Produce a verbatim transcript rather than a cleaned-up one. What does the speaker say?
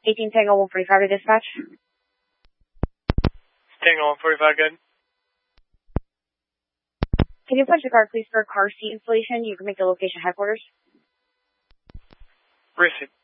eighteen Tango one forty-five to dispatch. Tango one forty-five, good. Can you punch the card, please, for car seat installation? You can make the location headquarters. Receipt.